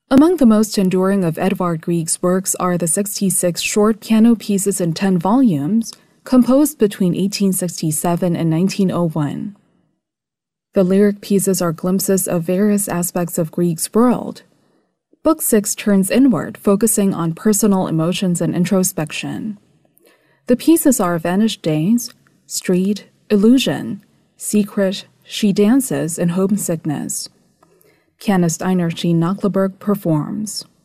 Among the most enduring of Edvard Grieg's works are the 66 short piano pieces in 10 volumes, composed between 1867 and 1901. The lyric pieces are glimpses of various aspects of Grieg's world. Book 6 turns inward, focusing on personal emotions and introspection. The pieces are Vanished Days, Street, Illusion, Secret, She Dances, and Homesickness. Pianist Einar G. Knockleberg performs.